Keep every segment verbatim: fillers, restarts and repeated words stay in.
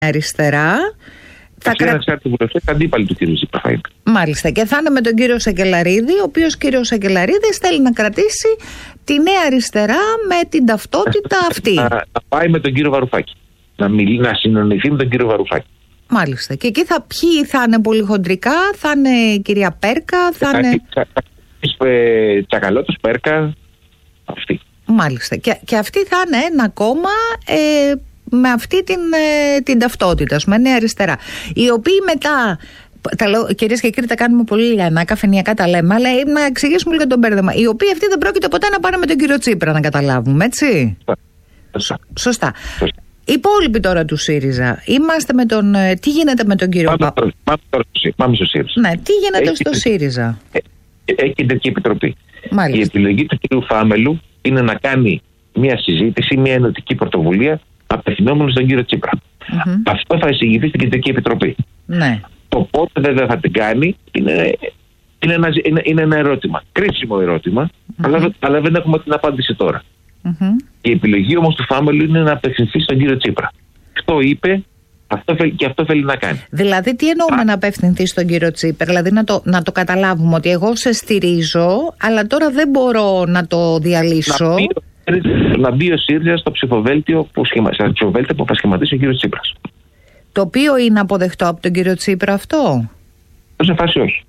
αριστερά. Θα κρα... ανεξάρτητοι βουλευτές αντίπαλοι του κύριου Τσίπρα. Μάλιστα. Και θα είναι με τον κύριο Σακελαρίδη, ο οποίος κύριος Σακελαρίδης θέλει να κρατήσει τη νέα αριστερά με την ταυτότητα αυτή. Να, να πάει με τον κύριο Βαρουφάκη. Να, μιλ, να συνονιθεί με τον κύριο Βαρουφάκη. Μάλιστα. Και εκεί θα, ποιοι θα είναι πολύ χοντρικά, θα είναι η κυρία Πέρκα, θα είναι. Τσακαλώτος, Πέρκα, αυτή. Μάλιστα. Και, και αυτή θα είναι ένα κόμμα. Ε, με αυτή την, την ταυτότητα, με νέα αριστερά. Οι οποίοι μετά, κυρίες και κύριοι, τα κάνουμε πολύ λιανά, καφενειακά τα λέμε, αλλά να εξηγήσουμε λίγο τον μπέρδεμα. Οι οποίοι αυτοί δεν πρόκειται ποτέ να πάνε με τον κύριο Τσίπρα, να καταλάβουμε, έτσι. Σωστά. Σωστά. Σωστά. Οι υπόλοιποι τώρα του ΣΥΡΙΖΑ, είμαστε με τον. Τι γίνεται με τον κύριο Πάμε, πάμε, πάμε στο ΣΥΡΙΖΑ. Ναι, τι γίνεται έχει, στο ΣΥΡΙΖΑ. Έχει κεντρική επιτροπή. Μάλιστα. Η επιλογή του κύριου Φάμελου είναι να κάνει μια συζήτηση, μια ενωτική πρωτοβουλία απευθυνόμενο στον κύριο Τσίπρα. Mm-hmm. Αυτό θα εισηγηθεί στην Κεντρική Επιτροπή. Ναι. Το πότε βέβαια θα την κάνει είναι, είναι, ένα, είναι, είναι ένα ερώτημα. Κρίσιμο ερώτημα, mm-hmm. αλλά, αλλά δεν έχουμε την απάντηση τώρα. Mm-hmm. Η επιλογή όμως του Φάμελου είναι να απευθυνθεί στον κύριο Τσίπρα. Αυτό είπε, αυτό θέλει, και αυτό θέλει να κάνει. Δηλαδή, τι εννοούμε Α. να απευθυνθεί στον κύριο Τσίπρα, δηλαδή να το, να το καταλάβουμε ότι εγώ σε στηρίζω, αλλά τώρα δεν μπορώ να το διαλύσω. Να πει, να μπει ο ΣΥΡΙΖΑ στο ψηφοδέλτιο που, σχημα... που θα σχηματίσει ο κύριος Τσίπρας. Το οποίο είναι αποδεκτό από τον κύριο Τσίπρα αυτό? Σε φάση όχι.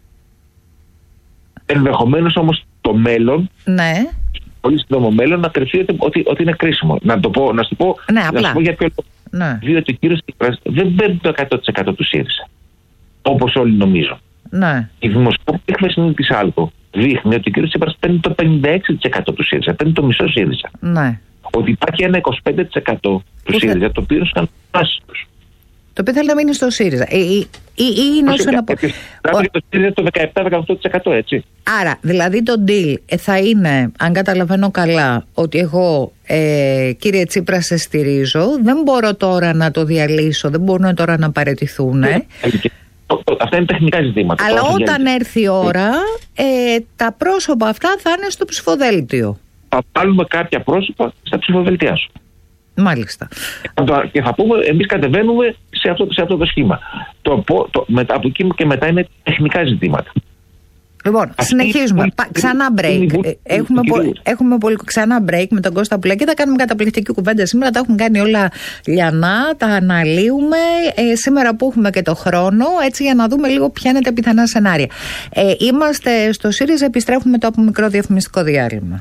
Ενδεχομένως όμως το μέλλον, ναι. πολύ σύντομο μέλλον, να κρυφθεί ότι, ότι είναι κρίσιμο. Να το πω, να σου πω, ναι, να σου πω για ποιο λόγο. Ναι. Διότι ο κύριος Τσίπρας δεν παίρνει το εκατό τοις εκατό του ΣΥΡΙΖΑ, όπως όλοι νομίζουν. Ναι. Η δημοσκόπηση έκθεση της άλκο δείχνει ότι ο κύριος Τσίπρας παίρνει το πενήντα έξι τοις εκατό του ΣΥΡΙΖΑ, παίρνει το μισό ΣΥΡΙΖΑ. Ναι. Ότι υπάρχει ένα είκοσι πέντε τοις εκατό του ΣΥΡΙΖΑ, θα... το οποίο είναι άσχημος. Το οποίο θέλει να μείνει στο ΣΥΡΙΖΑ. Ή, ή, ή είναι όσο να πω. Δηλαδή το ΣΥΡΙΖΑ το δεκαεπτά με δεκαοκτώ τοις εκατό, έτσι. Άρα, δηλαδή το deal θα είναι, αν καταλαβαίνω καλά, ότι εγώ, ε, κύριε Τσίπρα, σε στηρίζω, δεν μπορώ τώρα να το διαλύσω, δεν μπορούν τώρα να παραιτηθούν. Ε. Αυτά είναι τεχνικά ζητήματα. Αλλά όταν έρθει η ώρα, ε, τα πρόσωπα αυτά θα είναι στο ψηφοδέλτιο. Θα βάλουμε κάποια πρόσωπα στα ψηφοδέλτια σου. Μάλιστα. Και θα πούμε, εμείς κατεβαίνουμε σε αυτό, σε αυτό το σχήμα. Το, το, μετά, από εκεί και μετά είναι τεχνικά ζητήματα. Λοιπόν, αυτή συνεχίζουμε. Είναι, Πα, ξανά break. Είναι, έχουμε, είναι, πο, έχουμε πολύ, ξανά break με τον Κώστα Πουλάκη. Θα κάνουμε καταπληκτική κουβέντα σήμερα. Τα έχουμε κάνει όλα λιανά, τα αναλύουμε. Ε, σήμερα που έχουμε και το χρόνο, έτσι για να δούμε λίγο ποια είναι τα πιθανά σενάρια. Ε, είμαστε στο ΣΥΡΙΖΑ, επιστρέφουμε το από μικρό διαφημιστικό διάλειμμα.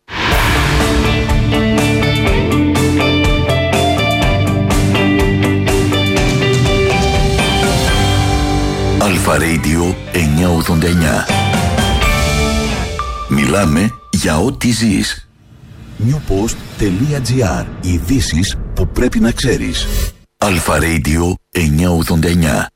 Αλφα Radio εννιακόσια ογδόντα εννιά. Μιλάμε για ό,τι ζεις. newpost.gr. Ειδήσεις που πρέπει να ξέρεις. Αλφα Radio εννιακόσια ογδόντα εννιά.